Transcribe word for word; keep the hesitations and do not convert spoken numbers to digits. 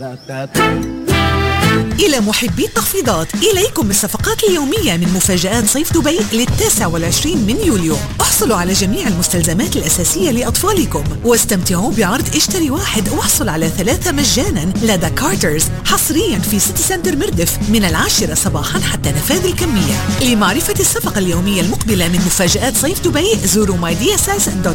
إلى محبي التخفيضات، إليكم الصفقات اليومية من مفاجآت صيف دبي للتاسع والعشرين من يوليو. احصلوا على جميع المستلزمات الأساسية لأطفالكم واستمتعوا بعرض اشتري واحد واحصل على ثلاثة مجانا لدى كارترز، حصريا في سيتي سنتر مردف من العاشرة صباحا حتى نفاذ الكمية. لمعرفة الصفقة اليومية المقبلة من مفاجآت صيف دبي زوروا ماي دي اس اس دوت